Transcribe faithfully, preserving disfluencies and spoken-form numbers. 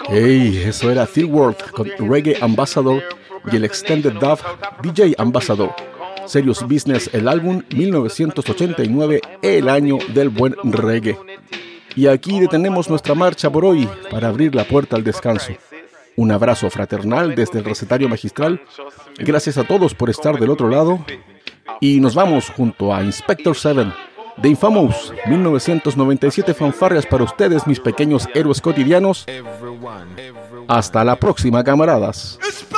Hey, eso era Phil Worth con Reggae Ambassador y el Extended Dub D J Ambassador. Serious Business, el álbum mil novecientos ochenta y nueve, el año del buen reggae. Y aquí detenemos nuestra marcha por hoy para abrir la puerta al descanso. Un abrazo fraternal desde el recetario magistral. Gracias a todos por estar del otro lado. Y nos vamos junto a Inspector Seven, The Infamous, mil novecientos noventa y siete fanfarrias para ustedes, mis pequeños héroes cotidianos. Hasta la próxima, camaradas.